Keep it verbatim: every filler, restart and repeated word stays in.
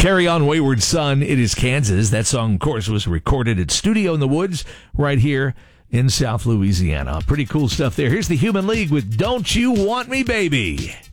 Carry On Wayward Son, It Is Kansas. That song, of course, was recorded at Studio in the Woods right here in South Louisiana. Pretty cool stuff there. Here's the Human League with Don't You Want Me, Baby.